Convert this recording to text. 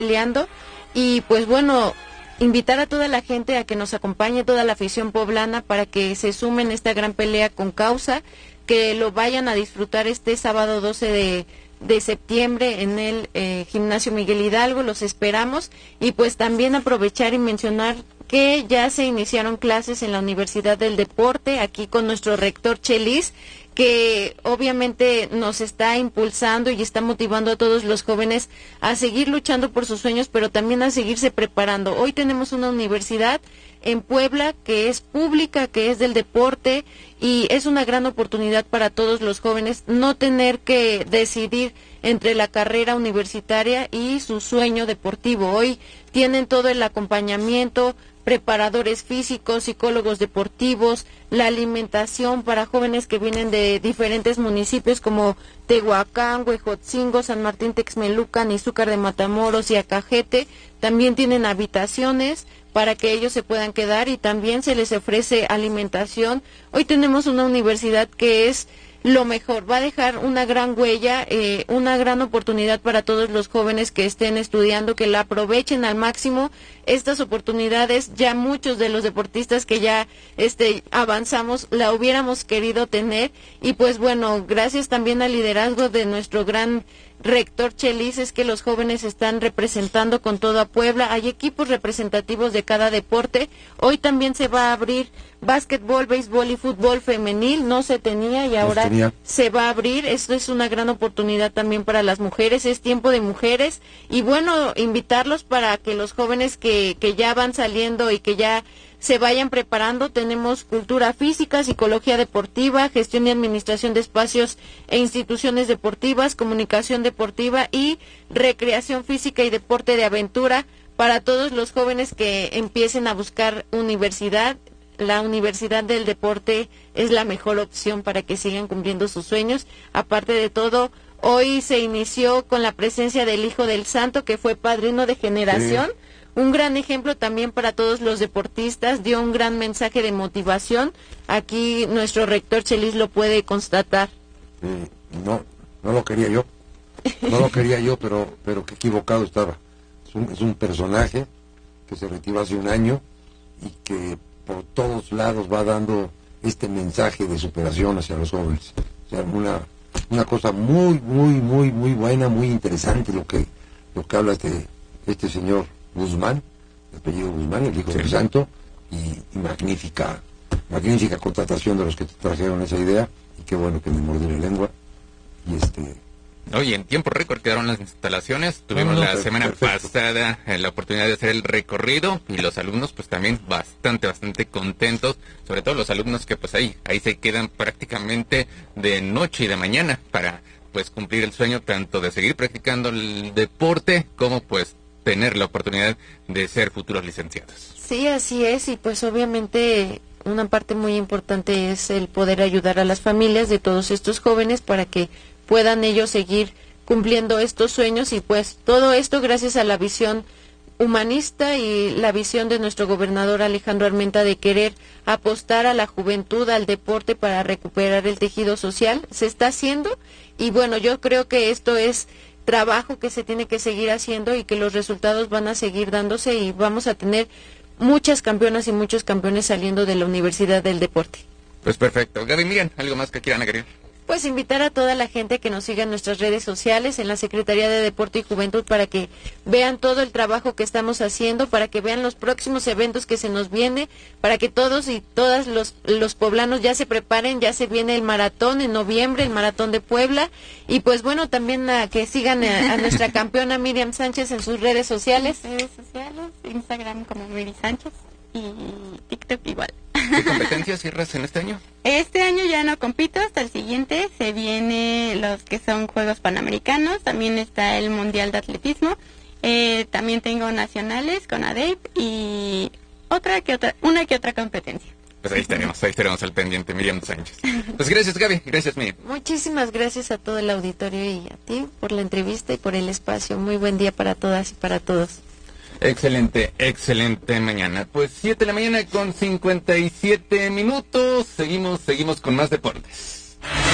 peleando. Y pues bueno, invitar a toda la gente a que nos acompañe, toda la afición poblana, para que se sumen a esta gran pelea con causa, que lo vayan a disfrutar este sábado 12 de septiembre en el Gimnasio Miguel Hidalgo. Los esperamos. Y pues también aprovechar y mencionar que ya se iniciaron clases en la Universidad del Deporte, aquí con nuestro rector Chelis, que obviamente nos está impulsando y está motivando a todos los jóvenes a seguir luchando por sus sueños, pero también a seguirse preparando. Hoy tenemos una universidad en Puebla que es pública, que es del deporte, y es una gran oportunidad para todos los jóvenes no tener que decidir entre la carrera universitaria y su sueño deportivo. Hoy tienen todo el acompañamiento, preparadores físicos, psicólogos deportivos, la alimentación para jóvenes que vienen de diferentes municipios como Tehuacán, Huejotzingo, San Martín Texmelucan, Izúcar de Matamoros y Acajete. También tienen habitaciones para que ellos se puedan quedar y también se les ofrece alimentación. Hoy tenemos una universidad que es lo mejor, va a dejar una gran huella, una gran oportunidad para todos los jóvenes que estén estudiando, que la aprovechen al máximo estas oportunidades. Ya muchos de los deportistas que ya avanzamos la hubiéramos querido tener, y pues bueno, gracias también al liderazgo de nuestro gran rector Chelis, es que los jóvenes están representando con todo a Puebla. Hay equipos representativos de cada deporte. Hoy también se va a abrir básquetbol, béisbol y fútbol femenil. No se tenía y ahora se va a abrir. Esto es una gran oportunidad también para las mujeres. Es tiempo de mujeres. Y bueno, invitarlos para que los jóvenes que ya van saliendo y que ya se vayan preparando. Tenemos cultura física, psicología deportiva, gestión y administración de espacios e instituciones deportivas, comunicación deportiva y recreación física y deporte de aventura para todos los jóvenes que empiecen a buscar universidad. La Universidad del Deporte es la mejor opción para que sigan cumpliendo sus sueños. Aparte de todo, hoy se inició con la presencia del Hijo del Santo, que fue padrino de generación. Sí. Un gran ejemplo también para todos los deportistas, dio un gran mensaje de motivación. Aquí nuestro rector Chelis lo puede constatar. No lo quería yo. No lo quería yo, pero qué equivocado estaba. Es un personaje que se retiró hace un año y que por todos lados va dando este mensaje de superación hacia los jóvenes. O sea, una cosa muy buena, muy interesante lo que habla este señor Guzmán, el apellido Guzmán, el Hijo del Santo, y magnífica contratación de los que trajeron esa idea, y qué bueno que me mordió la lengua. Oye, en tiempo récord quedaron las instalaciones. Tuvimos la semana pasada la oportunidad de hacer el recorrido, y los alumnos pues también bastante contentos, sobre todo los alumnos que pues ahí se quedan prácticamente de noche y de mañana para pues cumplir el sueño tanto de seguir practicando el deporte como pues tener la oportunidad de ser futuros licenciados. Sí, así es, y pues obviamente una parte muy importante es el poder ayudar a las familias de todos estos jóvenes para que puedan ellos seguir cumpliendo estos sueños, y pues todo esto gracias a la visión humanista y la visión de nuestro gobernador Alejandro Armenta de querer apostar a la juventud, al deporte para recuperar el tejido social. Se está haciendo, y bueno, yo creo que esto es trabajo que se tiene que seguir haciendo y que los resultados van a seguir dándose, y vamos a tener muchas campeonas y muchos campeones saliendo de la Universidad del Deporte. Pues perfecto. Gaby, Miriam, ¿algo más que quieran agregar? Pues invitar a toda la gente que nos siga en nuestras redes sociales, en la Secretaría de Deporte y Juventud, para que vean todo el trabajo que estamos haciendo, para que vean los próximos eventos que se nos viene, para que todos y todas los poblanos ya se preparen. Ya se viene el maratón en noviembre, el maratón de Puebla, y pues bueno, también que sigan a nuestra campeona Miriam Sánchez en sus redes sociales. Instagram como Miri Sánchez y TikTok igual. ¿Qué competencias cierras en este año? Este año ya no compito, hasta el siguiente se viene los que son Juegos Panamericanos, también está el Mundial de Atletismo, también tengo nacionales con ADEIP y una que otra competencia. Pues ahí estaremos al pendiente, Miriam Sánchez. Pues gracias, Gaby, gracias, Miriam. Muchísimas gracias a todo el auditorio y a ti por la entrevista y por el espacio. Muy buen día para todas y para todos. Excelente mañana. Pues 7 de la mañana con 57 minutos. Seguimos con más deportes.